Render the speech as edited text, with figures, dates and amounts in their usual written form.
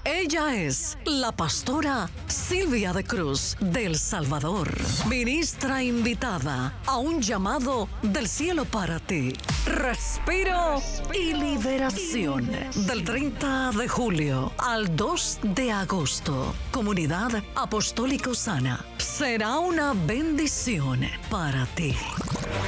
Ella es la pastora Silvia de Cruz del Salvador, ministra invitada a un llamado del cielo para ti. Respiro y liberación. Del 30 de julio al 2 de agosto. Comunidad Apostólico Sana. Será una bendición para ti.